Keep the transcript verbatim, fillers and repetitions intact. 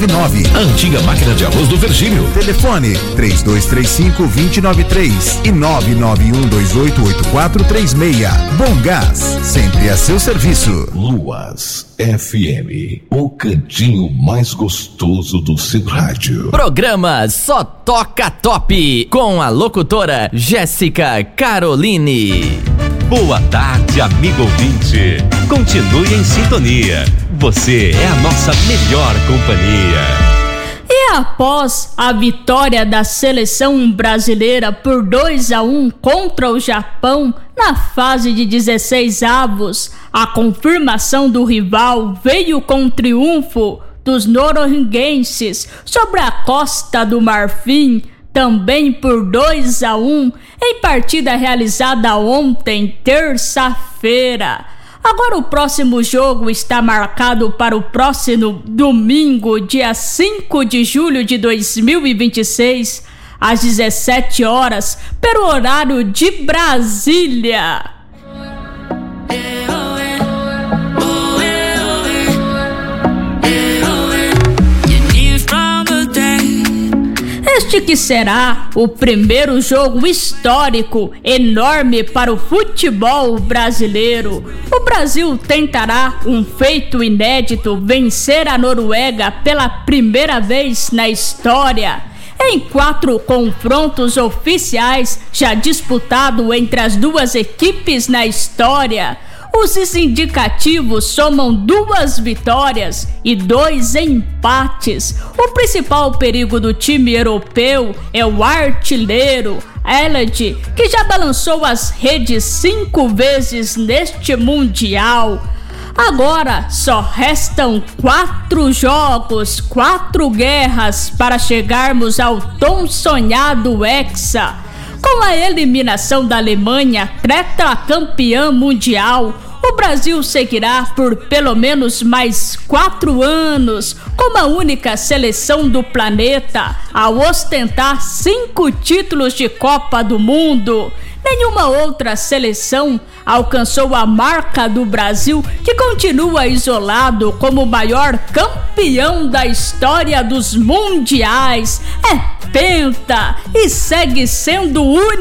nove. A antiga máquina de arroz do Virgílio. Telefone três dois três cinco, dois zero nove três e nove nove um dois oito oito quatro três seis. Bom Gás, sempre a seu serviço. Luas F M, o cantinho mais gostoso do seu rádio. Programa Só Toca Top, com a locutora Jéssica Caroline. Boa tarde, amigo ouvinte. Continue em sintonia. Você é a nossa melhor companhia. E após a vitória da seleção brasileira por dois a um contra o Japão na fase de dezesseis avos, a confirmação do rival veio com o triunfo dos norueguenses sobre a Costa do Marfim, também por dois a um, em partida realizada ontem, terça-feira. Agora o próximo jogo está marcado para o próximo domingo, dia cinco de julho de dois mil e vinte e seis, às dezessete horas, pelo horário de Brasília. Este que será o primeiro jogo histórico enorme para o futebol brasileiro. O Brasil tentará um feito inédito, vencer a Noruega pela primeira vez na história. Em quatro confrontos oficiais já disputados entre as duas equipes na história, os indicativos somam duas vitórias e dois empates. O principal perigo do time europeu é o artilheiro Haaland, que já balançou as redes cinco vezes neste Mundial. Agora só restam quatro jogos, quatro guerras para chegarmos ao tão sonhado Hexa. Com a eliminação da Alemanha, tetracampeã mundial, o Brasil seguirá por pelo menos mais quatro anos como a única seleção do planeta a ostentar cinco títulos de Copa do Mundo. Nenhuma outra seleção alcançou a marca do Brasil, que continua isolado como o maior campeão da história dos mundiais. É penta e segue sendo único.